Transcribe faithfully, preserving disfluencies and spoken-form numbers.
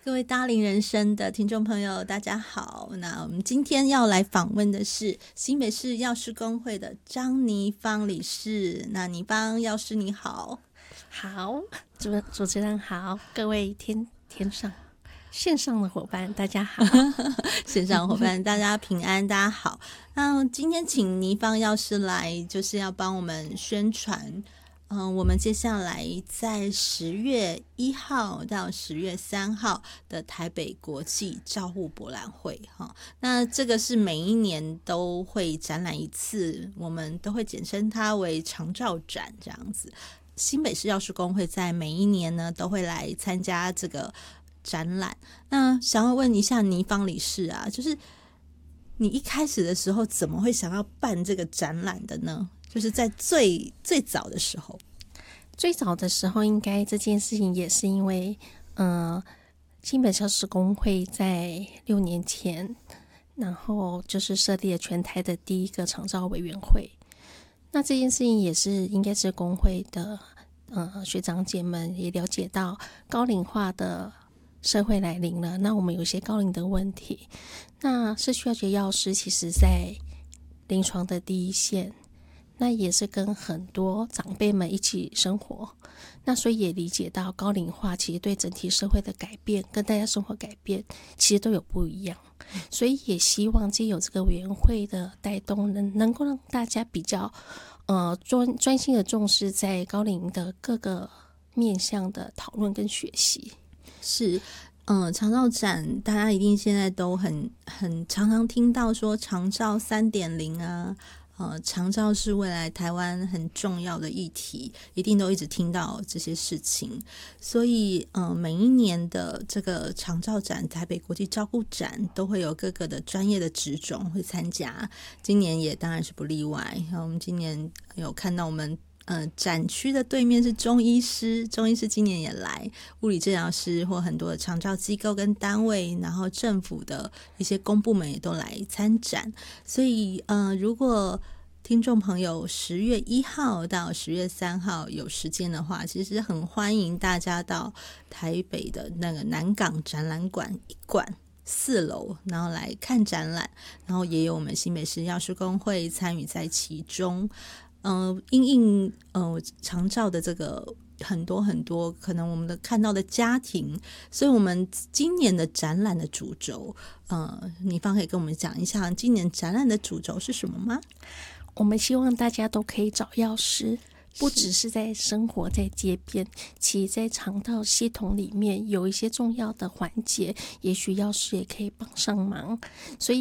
各位大龄人生的听众朋友大家好，那我们今天要来访问的是新北市药师公会的张倪芳理事。那倪芳药师你好。 好，主主持人好，各位天天上线上的伙伴大家好。 线上伙伴大家平安，大家好。那今天请倪芳药师来就是要帮我们宣传嗯，我们接下来在十月一号到十月三号的台北国际照护博览会哈，那这个是每一年都会展览一次，我们都会简称它为长照展这样子。新北市药师公会在每一年呢都会来参加这个展览。那想要问一下倪芳理事啊，就是你一开始的时候怎么会想要办这个展览的呢？就是在最最早的时候， 最早的时候，应该这件事情也是因为，呃，新北市药师公会在六年前，然后就是设立了全台的第一个长照委员会。那这件事情也是应该是公会的呃学长姐们也了解到高龄化的社会来临了，那我们有一些高龄的问题，那社区药学药师其实在临床的第一线。那也是跟很多长辈们一起生活，那所以也理解到高龄化其实对整体社会的改变跟大家生活改变其实都有不一样，所以也希望藉由这个委员会的带动能能够让大家比较呃专专心的重视在高龄的各个面向的讨论跟学习。 是嗯，长照展大家一定现在都很很常常听到说长照 三点零 啊，呃，长照是未来台湾很重要的议题，一定都一直听到这些事情。所以呃，每一年的这个长照展台北国际照顾展都会有各个的专业的职种会参加，今年也当然是不例外。然后我们今年有看到我们呃，展区的对面是中医师，中医师今年也来，物理治疗师或很多的长照机构跟单位，然后政府的一些公部门也都来参展。所以呃，如果听众朋友十月一号到十月三号有时间的话，其实很欢迎大家到台北的那个南港展览馆一馆四楼，然后来看展览，然后也有我们新北市药师公会参与在其中。呃，因应呃长照的这个很多很多可能我们的看到的家庭，所以我们今年的展览的主轴，呃，倪芳可以跟我们讲一下今年展览的主轴是什么吗？ 我们希望大家都可以找药师，不只是在生活在街边，其实在长照系统里面有一些重要的环节，也许药师也可以帮上忙，所以